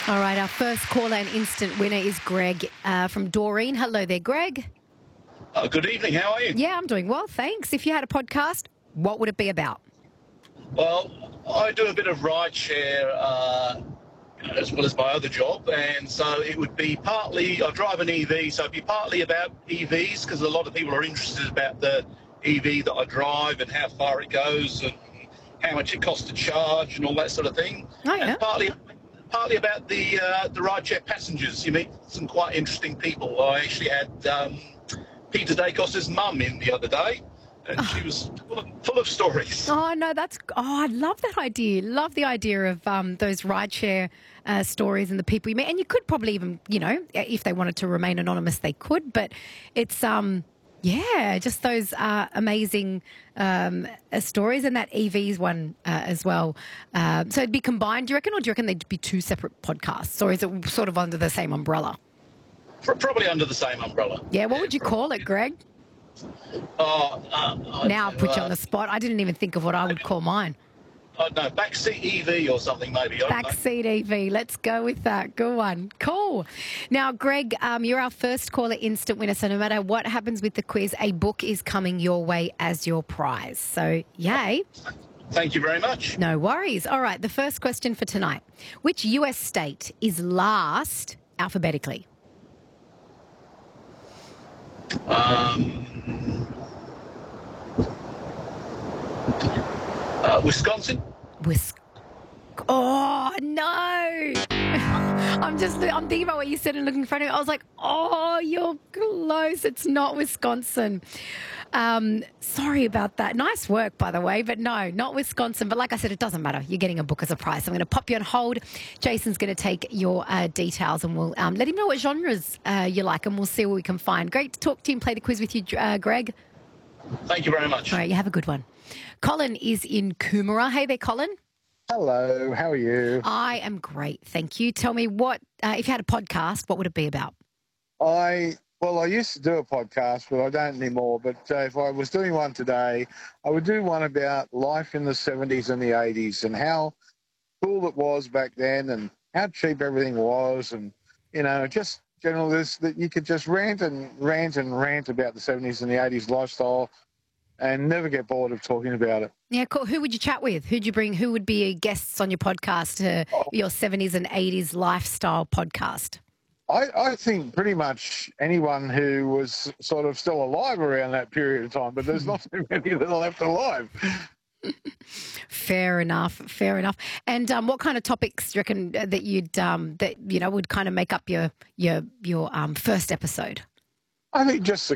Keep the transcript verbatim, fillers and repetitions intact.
All right, our first caller and instant winner is Greg uh, from Doreen. Hello there, Greg. Uh, good evening. How are you? Yeah, I'm doing well, thanks. If you had a podcast, what would it be about? Well, I do a bit of rideshare uh, as well as my other job, and so it would be partly, I drive an E V, so it'd be partly about E Vs, because a lot of people are interested about the E V that I drive and how far it goes and how much it costs to charge and all that sort of thing. Oh, yeah. And partly, partly about the uh, the rideshare passengers. You meet some quite interesting people. I actually had um, Peter Dacos's mum in the other day, and she was full of, full of stories. Oh, no, that's... Oh, I love that idea. Love the idea of um, those rideshare uh, stories and the people you meet. And you could probably even, you know, if they wanted to remain anonymous, they could. But it's... um. Yeah, just those uh, amazing um, uh, stories, and that E Vs one uh, as well. Uh, so it'd be combined, do you reckon, or do you reckon they'd be two separate podcasts, or is it sort of under the same umbrella? Probably under the same umbrella. Yeah, what would you call it, Greg? Oh, uh, Now I'll put you uh, on the spot. I didn't even think of what I would call mine. I don't know, backseat E V or something maybe. I don't know. Backseat E V. Let's go with that. Good one. Cool. Now, Greg, um, you're our first caller instant winner. So no matter what happens with the quiz, a book is coming your way as your prize. So yay. Thank you very much. No worries. All right. The first question for tonight. Which U S state is last alphabetically? Um, uh, Wisconsin? Wis- oh, no. I'm just, I'm thinking about what you said and looking in front of me. I was like, oh, you're close. It's not Wisconsin. Um, sorry about that. Nice work, by the way, but no, not Wisconsin. But like I said, it doesn't matter. You're getting a book as a prize. So I'm going to pop you on hold. Jason's going to take your uh, details and we'll um, let him know what genres uh, you like, and we'll see what we can find. Great to talk to you and play the quiz with you, uh, Greg. Thank you very much. All right, you have a good one. Colin is in Coomera. Hey there, Colin. Hello, how are you? I am great, thank you. Tell me what, uh, if you had a podcast, what would it be about? I, well, I used to do a podcast, but I don't anymore. But uh, if I was doing one today, I would do one about life in the seventies and the eighties and how cool it was back then and how cheap everything was, and, you know, just general this, that you could just rant and rant and rant about the seventies and the eighties lifestyle and never get bored of talking about it. Yeah, cool. Who would you chat with? Who'd you bring? Who would be guests on your podcast, uh, your seventies and eighties lifestyle podcast? I, I think pretty much anyone who was sort of still alive around that period of time, but there's not too many that are left alive. Fair enough. Fair enough. And um, what kind of topics do you reckon that you'd um, that you know would kind of make up your your your um, first episode? I think just the